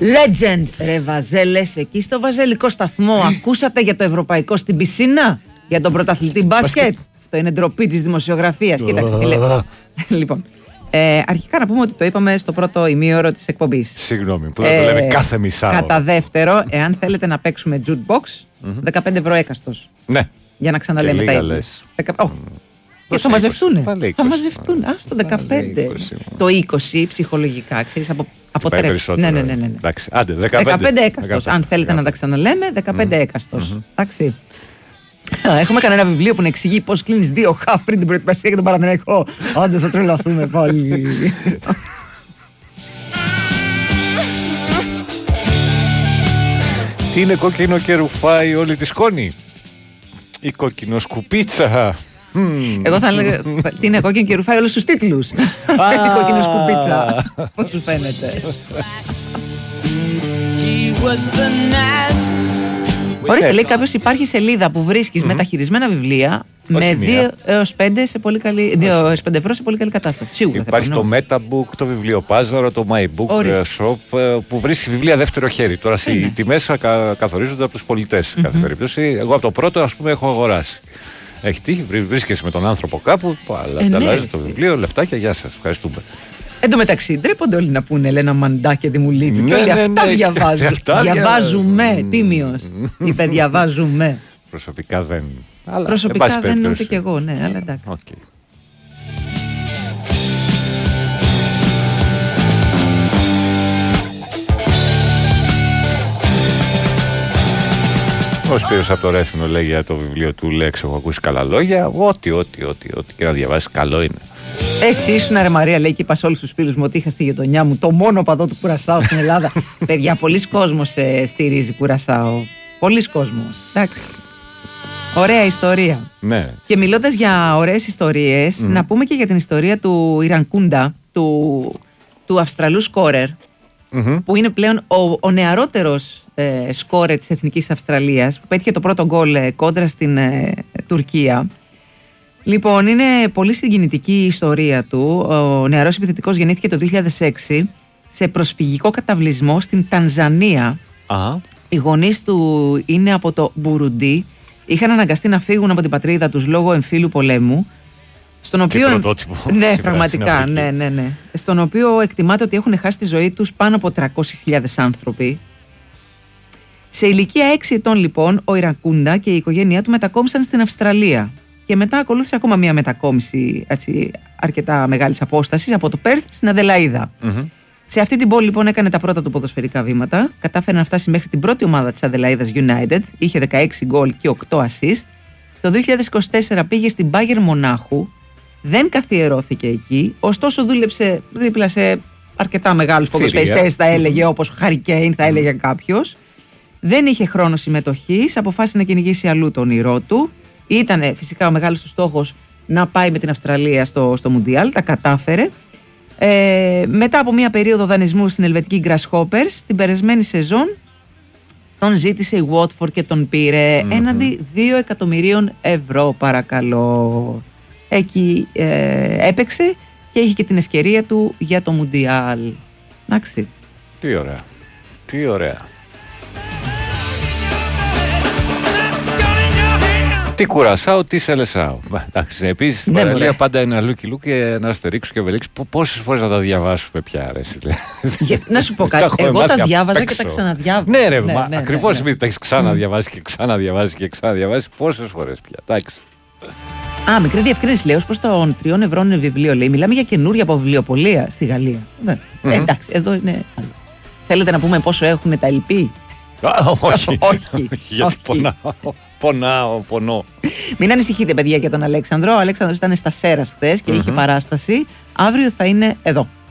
Legend, ρε Βαζέλες, εκεί στο Βαζελικό σταθμό ακούσατε για το ευρωπαϊκό στην πισίνα, για τον πρωταθλητή μπάσκετ. Αυτό είναι ντροπή της δημοσιογραφίας. Κοίταξε τι λέω. Λοιπόν, αρχικά να πούμε ότι το είπαμε στο πρώτο ημίωρο της εκπομπής. Συγγνώμη, που δεν το λέμε κάθε μισάωρο. Κατά δεύτερο, εάν θέλετε να παίξουμε jukebox, 15 ευρώ έκαστος. Ναι. Για να ξαναλέμε τα ίδια. Και θα μαζευτούν. Θα μαζευτούν. Α, στο 15. Το 20 ψυχολογικά, ξέρεις, αποτρέπει. Ναι. Εντάξει, άντε, 15 έκαστος. Αν θέλετε να τα ξαναλέμε, 15 έκαστος. Εντάξει. Έχουμε κανένα βιβλίο που να εξηγεί πώς κλείνεις 2 χαφ πριν την προετοιμασία για τον Παναθηναϊκό. Άντε, θα τρελαθούμε πάλι. Τι είναι κόκκινο και ρουφάει όλη τη σκόνη? Η κόκκινο σκουπίτσα. Εγώ θα έλεγα τι είναι κόκκινο και ρουφάει όλους τους τίτλους. Η κόκκινο σκουπίτσα. Πώς σου φαίνεται? Ορίστε, λέει κάποιος, υπάρχει σελίδα που βρίσκεις μεταχειρισμένα βιβλία με 2 έως 5 ευρώ σε πολύ καλή κατάσταση. Σίγουρα. Υπάρχει το MetaBook, το βιβλιοπάζαρο, το MyBook Shop που βρίσκει βιβλία δεύτερο χέρι. Τώρα οι τιμές καθορίζονται από τους πολιτές σε κάθε περίπτωση. Εγώ από το πρώτο, ας πούμε, έχω αγοράσει. Έχει τύχει, βρίσκεσαι με τον άνθρωπο κάπου, ανταλλάζει το βιβλίο, λεφτάκια, γεια σας, ευχαριστούμε. Εν τω μεταξύ, ντρέπονται όλοι να πούνε Ελένα Μαντά και Δημουλίδη. Και όλοι αυτά διαβάζουν. Διαβάζουμε, τίμιος. Είπε, διαβάζουμε. Προσωπικά δεν. Προσωπικά δεν ούτε κι εγώ, ναι, αλλά εντάξει. Ο Σπύρος από το Ρέθινο λέει για το βιβλίο του Λέξ, έχω ακούσει καλά λόγια. Ό,τι και να διαβάσεις καλό είναι. Εσύ ήσουν, ρε Μαρία, λέει, και είπα σε όλους τους φίλους μου ότι είχα στη γειτονιά μου το μόνο παδό του Κουρασάου στην Ελλάδα. Παιδιά, πολλοί κόσμος στηρίζει Κουρασάου. Πολλοί κόσμος. Εντάξει. Ωραία ιστορία. Ναι. Και μιλώντας για ωραίες ιστορίες, να πούμε και για την ιστορία του Ιρανκούντα, του Αυστραλού σκόρερ, που είναι πλέον ο νεαρότερος σκόρερ της Εθνικής Αυστραλίας, που πέτυχε το πρώτο γκολ κόντρα στην Τουρκία. Λοιπόν, είναι πολύ συγκινητική η ιστορία του. Ο νεαρός επιθετικός γεννήθηκε το 2006 σε προσφυγικό καταβλισμό στην Τανζανία. Οι γονείς του είναι από το Μπουρουντί. Είχαν αναγκαστεί να φύγουν από την πατρίδα τους λόγω εμφύλου πολέμου. Στον οποίο, πρωτότυπο. Ναι, πραγματικά. Ναι. Στον οποίο εκτιμάται ότι έχουν χάσει τη ζωή τους πάνω από 300.000 άνθρωποι. Σε ηλικία 6 ετών, λοιπόν, ο Ιρακούντα και η οικογένειά του μετακόμισαν στην Αυστραλία. Και μετά ακολούθησε ακόμα μια μετακόμιση αρκετά μεγάλης απόστασης από το Πέρθ στην Αδελαΐδα. Σε αυτή την πόλη, λοιπόν, έκανε τα πρώτα του ποδοσφαιρικά βήματα. Κατάφερε να φτάσει μέχρι την πρώτη ομάδα της Αδελαΐδας United. Είχε 16 γκολ και 8 assist. Το 2024 πήγε στην Bayern Μονάχου. Δεν καθιερώθηκε εκεί. Ωστόσο, δούλεψε δίπλα σε αρκετά μεγάλους ποδοσφαιριστές, θα έλεγε, όπως ο Harry Kane, θα έλεγε κάποιος. Δεν είχε χρόνο συμμετοχής. Αποφάσισε να κυνηγήσει αλλού το όνειρό του. Ήταν φυσικά ο μεγάλος του στόχος να πάει με την Αυστραλία στο Μουντιάλ. Τα κατάφερε. Μετά από μια περίοδο δανεισμού στην ελβετική Grasshoppers, την περασμένη σεζόν τον ζήτησε η Watford και τον πήρε έναντι 2 εκατομμυρίων ευρώ, παρακαλώ. Εκεί έπαιξε και είχε και την ευκαιρία του για το Μουντιάλ. Εντάξει. Τι ωραία. Τι Κουρασάου, τι Σελεσάου. Εντάξει, επίσης στην παραλία πάντα ένα λούκι και ένα αστερίξου και βελίξ. Πόσες φορές θα τα διαβάσουμε πια, αρέσει. Να σου πω κάτι. Εγώ τα διάβαζα και τα ξαναδιάβαζα. Ναι, ρε, ακριβώς επειδή τα έχεις ξαναδιαβάσει και ξαναδιαβάσει και ξαναδιαβάσει. Πόσες φορές πια. Εντάξει. Μικρή διευκρίνηση, λέει, ως προς των 3 ευρώ είναι βιβλίο, λέει. Μιλάμε για καινούργια από βιβλιοπωλεία στη Γαλλία. Εντάξει, εδώ είναι άλλο. Θέλετε να πούμε πόσο έχουν τα LP? Όχι. Γιατί πονώ. Μην ανησυχείτε, παιδιά, για τον Αλέξανδρο. Ο Αλέξανδρος ήταν στα Σέρας χθες και είχε παράσταση. Αύριο θα είναι εδώ.